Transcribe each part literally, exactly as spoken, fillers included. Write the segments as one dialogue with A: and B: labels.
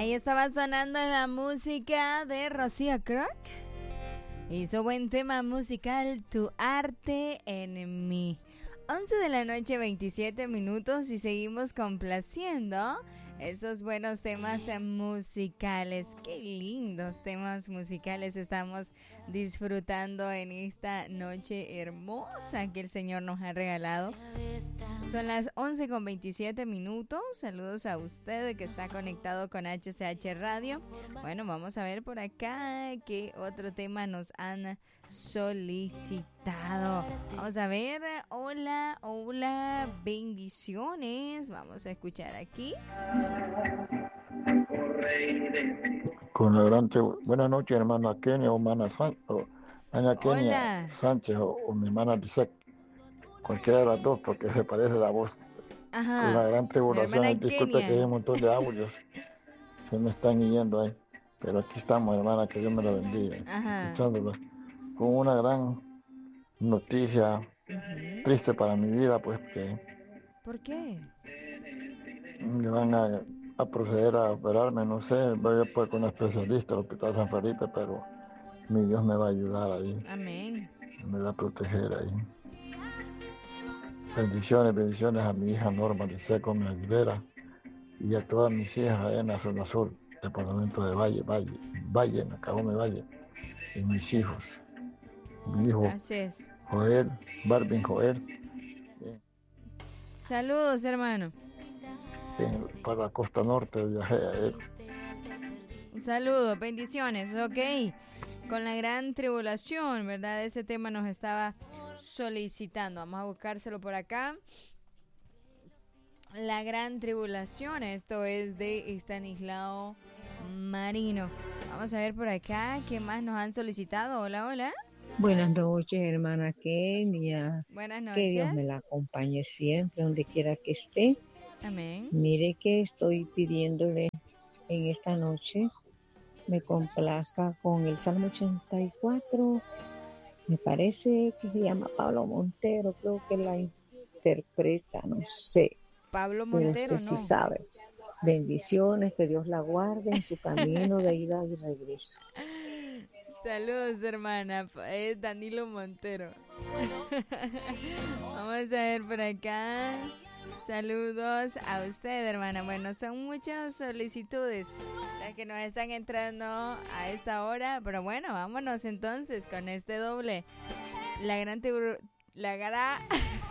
A: Ahí estaba sonando la música de Rocío Croc y su buen tema musical, Tu arte en mí. once de la noche, veintisiete minutos, y seguimos complaciendo esos buenos temas musicales. Qué lindos temas musicales estamos disfrutando en esta noche hermosa que el Señor nos ha regalado. Son las once con veintisiete minutos. Saludos a usted que está conectado con H C H Radio. Bueno, vamos a ver por acá qué otro tema nos han solicitado. Vamos a ver. Hola, hola, bendiciones. Vamos a escuchar aquí.
B: Con la gran tribu. Buenas noches, hermana Kenia o hermana Sánchez, o doña Kenia Sánchez o, o mi hermana Lisette. Cualquiera de las dos, porque se parece la voz.
A: Ajá.
B: Con la gran tribulación.
A: La
B: Disculpe
A: Kenia.
B: que hay un montón de audios. Se me están yendo ahí. Pero aquí estamos, hermana, que Dios me la bendiga. Escuchándolos. Con una gran noticia uh-huh. triste para mi vida, pues que...
A: ¿Por qué?
B: Me van a, a proceder a operarme, no sé, voy a pues con un especialista al Hospital San Felipe, pero mi Dios me va a ayudar ahí.
A: Amén.
B: Me va a proteger ahí. Bendiciones, bendiciones a mi hija Norma Liceco me Aguilera y a todas mis hijas allá en la zona sur, departamento de Valle, Valle, Valle, en Acabome Valle, y mis hijos. Mi hijo
A: es.
B: Joel, Barbin Joel.
A: Bien. Saludos, hermano.
B: En, para la costa norte viajé a él.
A: Saludos, bendiciones, ok. Con la gran tribulación, ¿verdad? Ese tema nos estaba solicitando. Vamos a buscárselo por acá. La gran tribulación, esto es de Estanislao Marino. Vamos a ver por acá qué más nos han solicitado. Hola, hola.
C: Buenas noches, hermana Kenia.
A: Buenas noches.
C: Que Dios me la acompañe siempre, donde quiera que esté.
A: Amén.
C: Mire que estoy pidiéndole en esta noche, me complazca con el Salmo ochenta y cuatro. Me parece que se llama Pablo Montero, creo que la interpreta, no sé.
A: Pablo Montero,
C: pero usted
A: no.
C: sí sabe. Bendiciones, que Dios la guarde en su camino de ida y regreso.
A: Saludos, hermana. Es Danilo Montero. Vamos a ver por acá. Saludos a usted, hermana. Bueno, son muchas solicitudes las que nos están entrando a esta hora, pero bueno, vámonos entonces con este doble. La gran tribu- la gran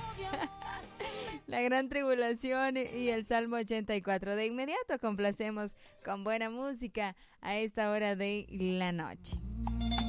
A: la gran tribulación y el Salmo ochenta y cuatro. De inmediato complacemos con buena música a esta hora de la noche.